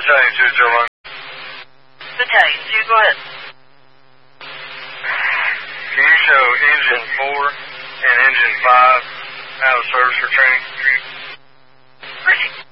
Battalion 2, Joe Long. Battalion 2, go ahead. Can you show Engine 4 and Engine 5 out of service for training? Richie.